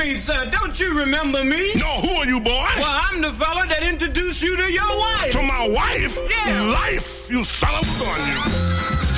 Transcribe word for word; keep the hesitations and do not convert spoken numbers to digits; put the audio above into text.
me, sir. Don't you remember me? No, who are you, boy? Well, I'm the fella that introduced you to your wife. To my wife? Yeah. Life, you son of a gun, you.